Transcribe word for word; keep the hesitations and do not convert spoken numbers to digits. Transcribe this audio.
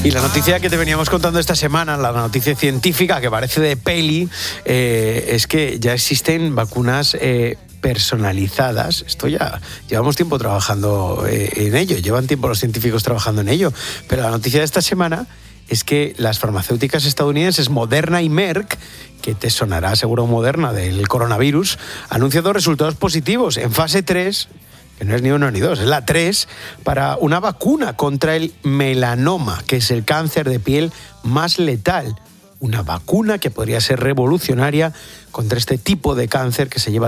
Y la noticia que te veníamos contando esta semana, la noticia científica que parece de peli, eh, es que ya existen vacunas eh, personalizadas. Esto ya llevamos tiempo trabajando eh, en ello, llevan tiempo los científicos trabajando en ello, pero la noticia de esta semana es que las farmacéuticas estadounidenses Moderna y Merck, que te sonará seguro Moderna del coronavirus, han anunciado resultados positivos en fase tres, que no es ni uno ni dos, es la tres, para una vacuna contra el melanoma, que es el cáncer de piel más letal. Una vacuna que podría ser revolucionaria contra este tipo de cáncer que se lleva